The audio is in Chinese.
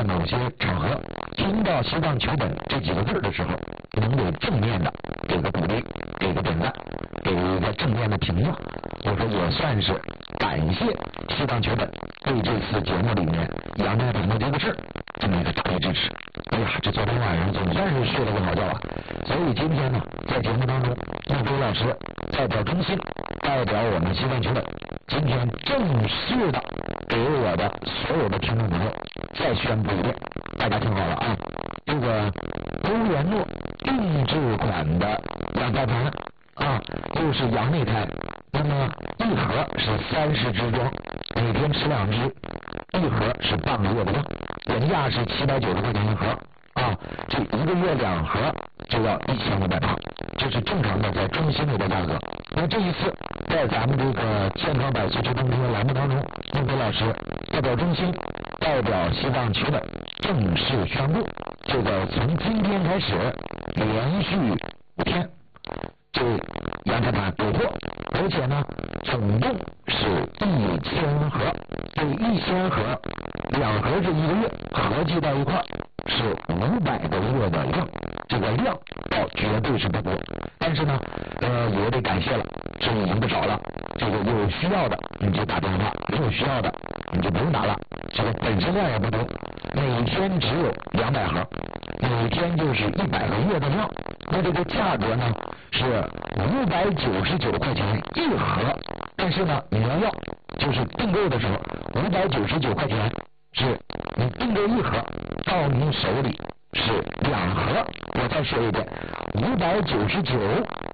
某些场合听到西藏求本这几个字的时候，能有正面的给个鼓励，给个点赞，给一个正面的评价，我说也算是感谢西藏求本对这次节目里面杨大谈的这个事这么一个大力支持。哎呀，这昨天晚上总算是睡了个好觉啊！所以今天呢，在节目当中，孟非老师代表中心，代表我们西藏求本，今天正式的给我的所有的听众朋友再宣布一遍，大家听好了啊！这个欧元诺定制款的羊胎盘啊，又是羊内胎，那么一盒是30支装，每天吃2支，一盒是半个月的量，原价是790块钱一盒啊，这1个月2盒就要1500磅，这是正常的在中心里的价格。那这一次在咱们这个健康百岁之冬天栏目当中，孟非老师代表中心，代表西藏求本正式宣布，这个从今天开始连续5天这羊胎盘补货，而且呢总共是1000盒，这1000盒2盒是1个月，合计到一块是500个月的量，这个量倒绝对是不多，但是呢也得感谢了，这已经不少了，这个有需要的你就打电话，没有需要的你就不用打了，这个本身量也不多，每天只有200盒，每天就是100个月的量，那这个价格呢是599块钱一盒，但是呢你要就是订购的时候599块钱是你订购一盒到你手里是2盒，我再说一遍，599